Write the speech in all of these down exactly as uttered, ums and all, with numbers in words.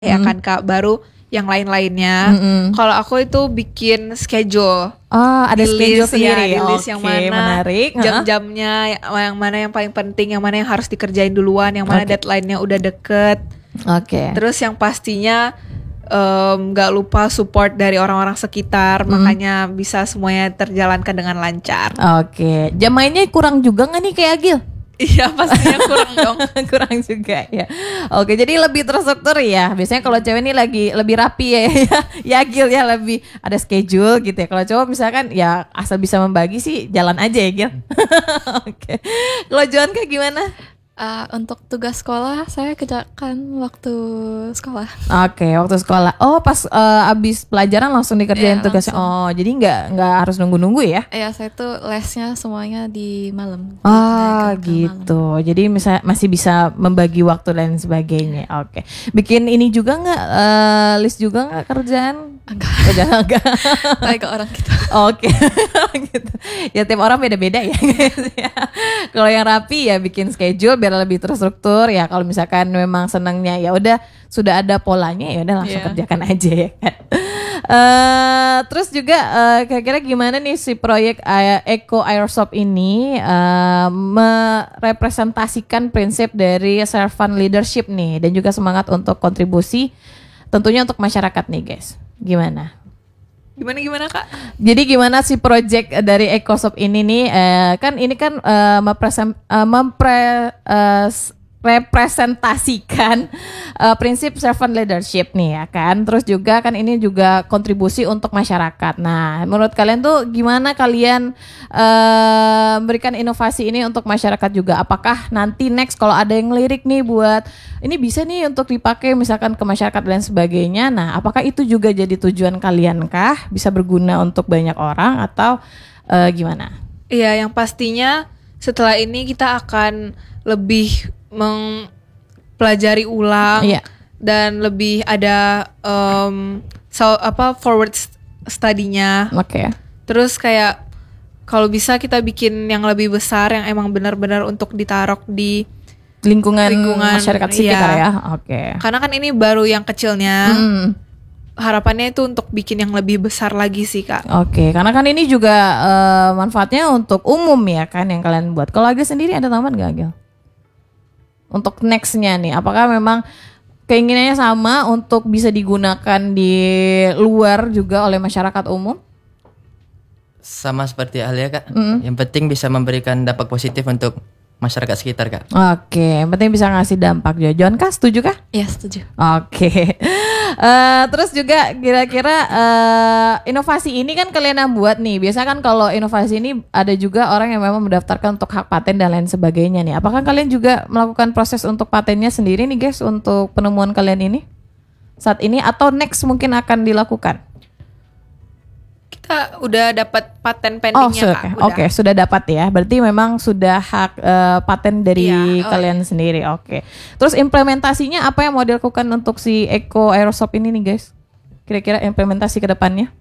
ya Hmm. kan Kak, baru yang lain-lainnya. Mm-mm. Kalau aku itu bikin schedule. Oh, ada Di schedule list, sendiri. ya, di list Oke, yang mana, menarik. Heeh. jam-jamnya, yang mana yang paling penting, yang mana yang harus dikerjain duluan, yang mana Oke. deadline-nya udah deket. Oke. Terus yang pastinya em, gak lupa support dari orang-orang sekitar, Mm. makanya bisa semuanya terjalankan dengan lancar. Oke, jam mainnya kurang juga nggak nih kayak Agil? Iya pastinya kurang dong. Kurang juga ya. Oke, jadi lebih terstruktur ya. Biasanya kalau cewek ini lagi lebih rapi ya, ya Gil ya, lebih ada schedule gitu ya. Kalau cowok misalkan ya asal bisa membagi sih jalan aja ya Gil. Oke. Kalau Joan kayak gimana? Uh, untuk tugas sekolah saya kerjakan waktu sekolah. Oke, waktu sekolah. Oh, pas eh, abis pelajaran langsung dikerjain Iya, tugasnya. langsung. Oh, jadi nggak nggak harus nunggu-nunggu ya? Ya saya tuh lesnya semuanya di malam. Ah Dari ke gitu. Jadi misal masih bisa membagi waktu dan sebagainya. Oke. Bikin ini juga nggak eh, list juga nggak kerjaan? Enggak. Kerjaan enggak. Kayak ke orang gitu. Oke. Gitu. Ya tiap orang beda-beda ya. Kalau yang rapi ya bikin schedule biar lebih terstruktur ya. Kalau misalkan memang senangnya ya udah sudah ada polanya ya udah langsung Iya. kerjakan aja ya kan. Eh, terus juga eh, kira-kira gimana nih si proyek eh, Eco Airsoft ini eh, merepresentasikan prinsip dari servant leadership nih dan juga semangat untuk kontribusi tentunya untuk masyarakat nih guys. Gimana? Gimana gimana Kak? Jadi gimana sih project dari EcoSoft ini nih? Eh, kan ini kan eh, mempresent, eh, mempre, eh, s- representasikan eh, prinsip servant leadership nih ya kan. Terus juga kan ini juga kontribusi untuk masyarakat. Nah, menurut kalian tuh gimana kalian eh, memberikan inovasi ini untuk masyarakat juga? Apakah nanti next kalau ada yang lirik nih buat ini bisa nih untuk dipakai misalkan ke masyarakat dan sebagainya. Nah, apakah itu juga jadi tujuan kalian kah? Bisa berguna untuk banyak orang atau eh, gimana? Iya, yang pastinya setelah ini kita akan lebih mempelajari ulang Iya. dan lebih ada em, so, apa forward st- study-nya. Oke. Terus kayak kalau bisa kita bikin yang lebih besar yang emang benar-benar untuk ditaruh di Lingkungan, Lingkungan, masyarakat sekitar iya. ya. Oke. karena kan ini baru yang kecilnya. Hmm. Harapannya itu untuk bikin yang lebih besar lagi sih Kak. Oke, karena kan ini juga eh, manfaatnya untuk umum ya kan yang kalian buat. Kalau Agil sendiri ada tambahan gak Agil? Untuk nextnya nih, apakah memang keinginannya sama untuk bisa digunakan di luar juga oleh masyarakat umum? Sama seperti Alia Kak. Mm. Yang penting bisa memberikan dampak positif untuk masyarakat sekitar Kak. Oke, yang penting bisa ngasih dampak. Jojon kah? Setuju kah? Ya setuju. Oke. Eh, terus juga kira-kira eh, inovasi ini kan kalian yang buat nih. Biasa kan kalau inovasi ini ada juga orang yang memang mendaftarkan untuk hak paten dan lain sebagainya nih. Apakah kalian juga melakukan proses untuk patennya sendiri nih guys untuk penemuan kalian ini saat ini atau next mungkin akan dilakukan? Kita udah dapat paten Oh, pendingnya sudah. Kak. Oke, Udah. sudah dapat ya. Berarti memang sudah hak eh, paten dari Iya, oh kalian sendiri. Oke. Terus implementasinya apa yang mau dilakukan untuk si Eco Airsoft ini nih, guys? Kira-kira implementasi ke depannya?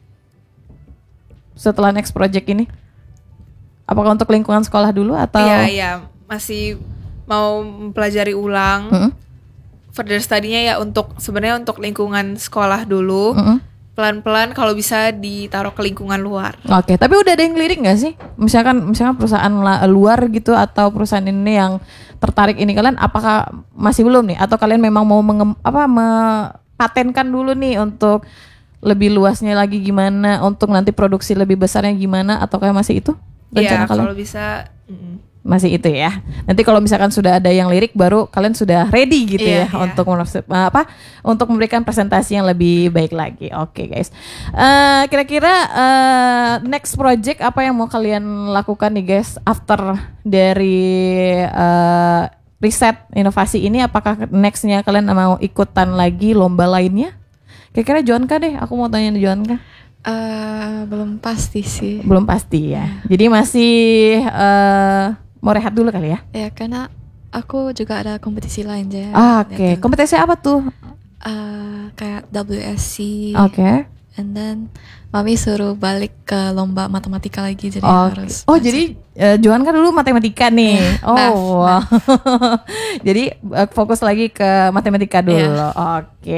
Setelah next project ini? Apakah untuk lingkungan sekolah dulu atau Iya, iya, masih mau mempelajari ulang. Mm-mm, Further study-nya ya untuk sebenarnya untuk lingkungan sekolah dulu. mm-mm. Pelan-pelan kalau bisa ditaruh ke lingkungan luar. Oke, tapi udah ada yang lirik nggak sih? Misalkan, misalkan perusahaan la- luar gitu atau perusahaan ini yang tertarik ini kalian, apakah masih belum nih? Atau kalian memang mau mengem, apa mepatenkan dulu nih untuk lebih luasnya lagi gimana? Untuk nanti produksi lebih besarnya gimana? Atau kayak masih itu rencana Iya, kalian? kalau bisa. mm. Masih itu ya. Nanti kalau misalkan sudah ada yang lirik, baru kalian sudah ready gitu Iya, ya iya. untuk meres- apa? Untuk memberikan presentasi yang lebih baik lagi. Oke guys. Eh, kira-kira eh, next project apa yang mau kalian lakukan nih guys after dari eh, riset inovasi ini? Apakah nextnya kalian mau ikutan lagi lomba lainnya? Kira-kira Joanka deh. Aku mau tanya Joanka. Eh, belum pasti sih. Belum pasti ya. Jadi masih eh, mau rehat dulu kali ya. Ya karena aku juga ada kompetisi lain aja. Ah, Oke, kompetisi apa tuh? Eh, kayak W S C. Oke. and then mami suruh balik ke lomba matematika lagi, jadi Oh, harus oh belajar. jadi eh, Johan kan dulu matematika nih. Iya, Oh, math, wow. Jadi eh, fokus lagi ke matematika dulu. Iya. Oke.